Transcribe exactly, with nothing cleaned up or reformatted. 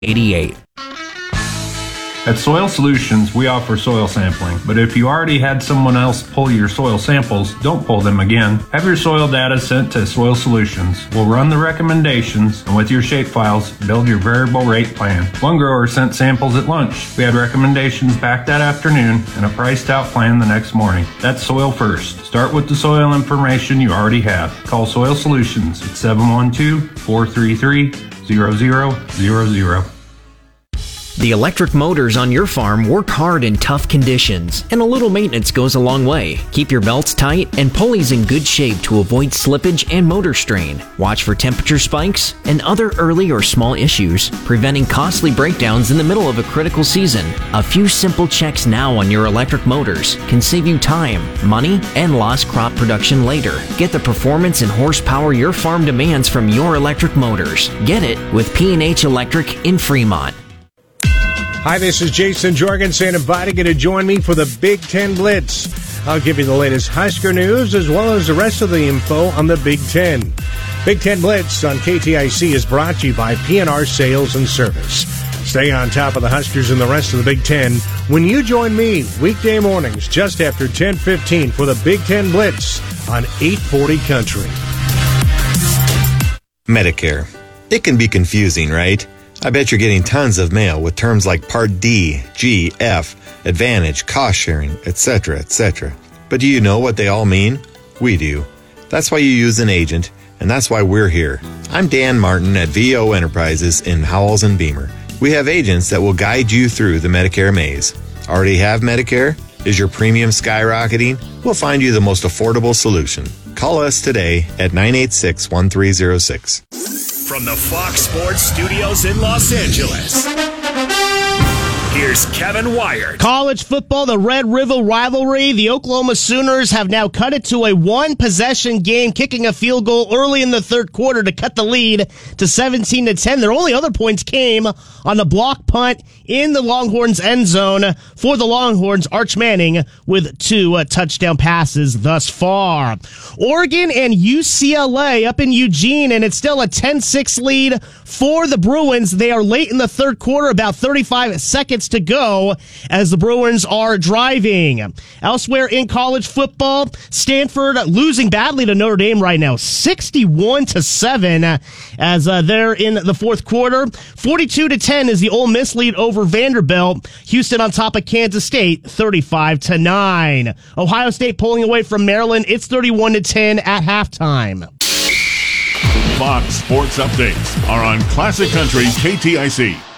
eighty-eight. At Soil Solutions, we offer soil sampling, but if you already had someone else pull your soil samples, don't pull them again. Have your soil data sent to Soil Solutions. We'll run the recommendations, and with your shape files, build your variable rate plan. One grower sent samples at lunch. We had recommendations back that afternoon and a priced out plan the next morning. That's Soil First. Start with the soil information you already have. Call Soil Solutions at seven one two, four three three, zero zero zero zero. The electric motors on your farm work hard in tough conditions, and a little maintenance goes a long way. Keep your belts tight and pulleys in good shape to avoid slippage and motor strain. Watch for temperature spikes and other early or small issues, preventing costly breakdowns in the middle of a critical season. A few simple checks now on your electric motors can save you time, money, and lost crop production later. Get the performance and horsepower your farm demands from your electric motors. Get it with P and H Electric in Fremont. Hi, this is Jason Jorgensen inviting you to join me for the Big Ten Blitz. I'll give you the latest Husker news as well as the rest of the info on the Big Ten. Big Ten Blitz on K T I C is brought to you by P N R Sales and Service. Stay on top of the Huskers and the rest of the Big Ten when you join me weekday mornings just after ten fifteen for the Big Ten Blitz on eight forty Country. Medicare. It can be confusing, right? I bet you're getting tons of mail with terms like Part D, G, F, Advantage, Cost Sharing, et cetera, et cetera. But do you know what they all mean? We do. That's why you use an agent, and that's why we're here. I'm Dan Martin at V O Enterprises in Howells and Beamer. We have agents that will guide you through the Medicare maze. Already have Medicare? Is your premium skyrocketing? We'll find you the most affordable solution. Call us today at nine eight six, one three zero six. From the Fox Sports Studios in Los Angeles, here's Kevin Wyatt. College football, the Red River rivalry. The Oklahoma Sooners have now cut it to a one-possession game, kicking a field goal early in the third quarter to cut the lead to seventeen to ten. Their only other points came on the block punt in the Longhorns' end zone for the Longhorns. Arch Manning with two uh, touchdown passes thus far. Oregon and U C L A up in Eugene, and it's still a ten six lead for the Bruins. They are late in the third quarter, about thirty-five seconds to go as the Bruins are driving. Elsewhere in college football, Stanford losing badly to Notre Dame right now, sixty-one to seven as uh, they're in the fourth quarter. forty-two to ten is the Ole Miss lead over Vanderbilt. Houston on top of Kansas State, thirty-five to nine. Ohio State pulling away from Maryland. It's thirty-one to ten at halftime. Fox Sports Updates are on Classic Country K T I C.